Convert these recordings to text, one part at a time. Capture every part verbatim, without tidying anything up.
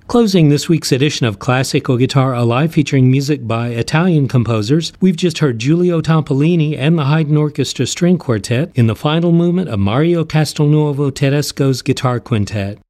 Closing this week's edition of Classical Guitar Alive featuring music by Italian composers, we've just heard Giulio Tampolini and the Haydn Orchestra String Quartet in the final movement of Mario Castelnuovo Tedesco's Guitar Quintet.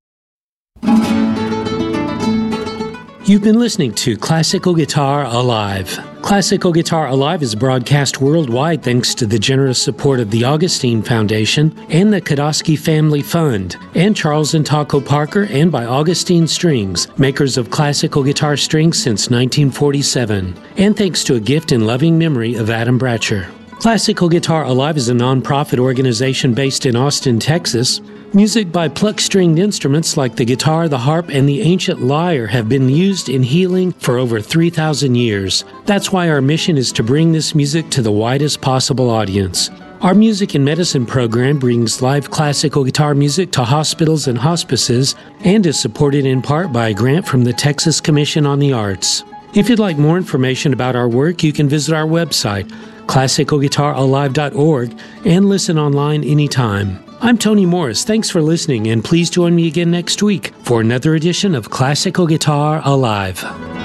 You've been listening to Classical Guitar Alive. Classical Guitar Alive is broadcast worldwide thanks to the generous support of the Augustine Foundation and the Kodosky Family Fund, and Charles and Taco Parker, and by Augustine Strings, makers of classical guitar strings since nineteen forty-seven. And thanks to a gift in loving memory of Adam Bratcher. Classical Guitar Alive is a non-profit organization based in Austin, Texas. Music by pluck-stringed instruments like the guitar, the harp, and the ancient lyre have been used in healing for over three thousand years. That's why our mission is to bring this music to the widest possible audience. Our Music and Medicine program brings live classical guitar music to hospitals and hospices and is supported in part by a grant from the Texas Commission on the Arts. If you'd like more information about our work, you can visit our website, classical guitar alive dot org, and listen online anytime. I'm Tony Morris. Thanks for listening, and please join me again next week for another edition of Classical Guitar Alive.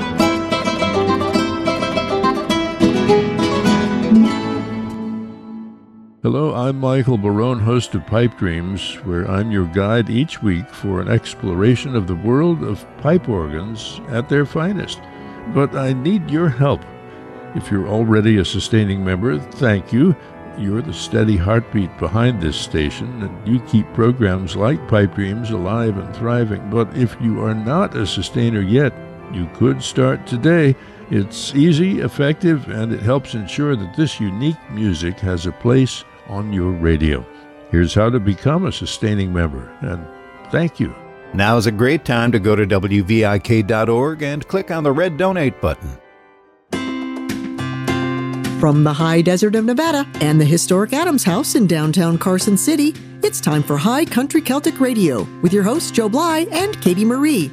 Hello, I'm Michael Barone, host of Pipe Dreams, where I'm your guide each week for an exploration of the world of pipe organs at their finest. But I need your help. If you're already a sustaining member, thank you. You're the steady heartbeat behind this station, and you keep programs like Pipe Dreams alive and thriving. But if you are not a sustainer yet, you could start today. It's easy, effective, and it helps ensure that this unique music has a place on your radio. Here's how to become a sustaining member, and thank you. Now is a great time to go to W V I K dot org and click on the red donate button. From the high desert of Nevada and the historic Adams House in downtown Carson City, it's time for High Country Celtic Radio with your hosts Joe Bly and Katie Marie.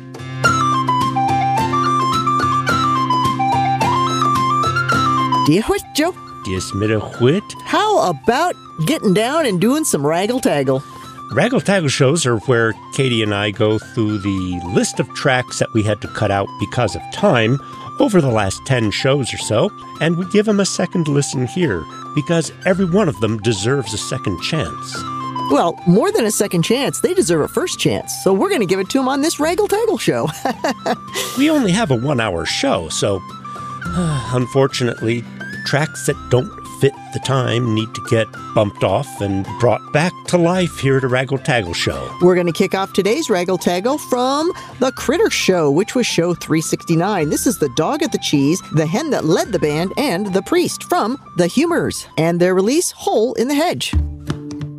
Dear what, Joe? Yes, Mister Whit. How about getting down and doing some raggle-taggle? Raggle-taggle shows are where Katie and I go through the list of tracks that we had to cut out because of time over the last ten shows or so, and we give them a second listen here, because every one of them deserves a second chance. Well, more than a second chance, they deserve a first chance, so we're going to give it to them on this Raggle-Taggle show. We only have a one-hour show, so uh, unfortunately, tracks that don't fit the time need to get bumped off and brought back to life here at a Raggle-Taggle show. We're going to kick off today's Raggle-Taggle from The Critter Show, which was show three sixty-nine. This is The Dog at the Cheese, The Hen That Led the Band, and The Priest from The Humors, and their release, Hole in the Hedge.